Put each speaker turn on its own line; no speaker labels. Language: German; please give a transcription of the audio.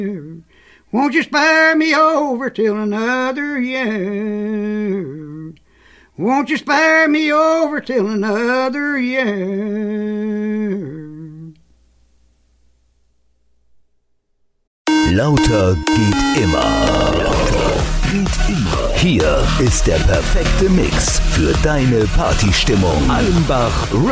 Won't you spare me over till another year? Won't you spare me over till another year?
Lauter geht immer. Hier ist der perfekte Mix für deine Partystimmung. Allenbach